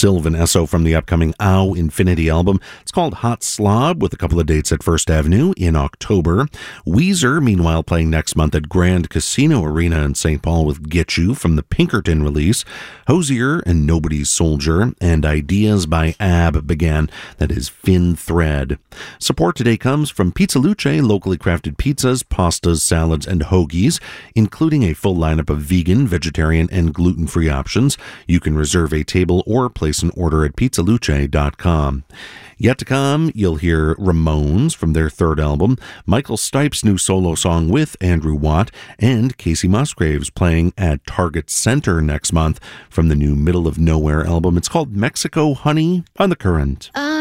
Sylvan Esso from the upcoming Ow Infinity album. It's called Hot Slob, with a couple of dates at First Avenue in October. Weezer, meanwhile, playing next month at Grand Casino Arena in St. Paul with Get You from the Pinkerton release. Hozier and Nobody's Soldier, and Ideas by Ab began. That is Fin Thread. Support today comes from Pizza Luce, locally crafted pizzas, pastas, salads, and hoagies, including a full lineup of vegan, vegetarian, and gluten-free options. You can reserve a table or place an order at pizzaluce.com. Yet to come, you'll hear Ramones from their third album, Michael Stipe's new solo song with Andrew Watt, and Casey Musgraves playing at Target Center next month from the new Middle of Nowhere album. It's called Mexico Honey on The Current.